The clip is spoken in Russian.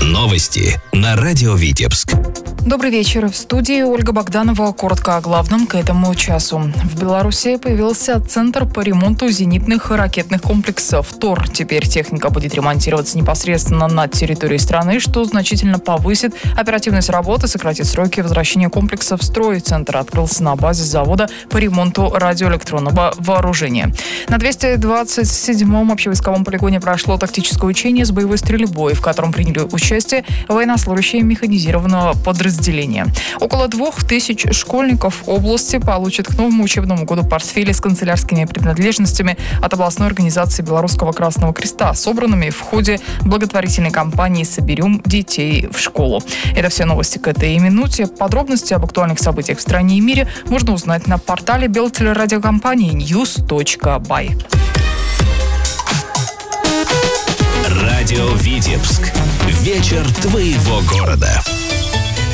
Новости на радио Витебск. Добрый вечер. В студии Ольга Богданова. Коротко о главном к этому часу. В Беларуси появился Центр по ремонту зенитных и ракетных комплексов ТОР. Теперь техника будет ремонтироваться непосредственно на территории страны, что значительно повысит оперативность работы, сократит сроки возвращения комплекса в строй. Центр открылся на базе завода по ремонту радиоэлектронного вооружения. На 227-м общевойсковом полигоне прошло тактическое учение с боевой стрельбой, в котором приняли участие военнослужащие механизированного подразделения. Около 2000 школьников области получат к новому учебному году портфели с канцелярскими принадлежностями от областной организации Белорусского Красного Креста, собранными в ходе благотворительной кампании «Соберем детей в школу». Это все новости к этой минуте. Подробности об актуальных событиях в стране и мире можно узнать на портале белтелерадиокомпании news.by. Радио Витебск. Вечер твоего города.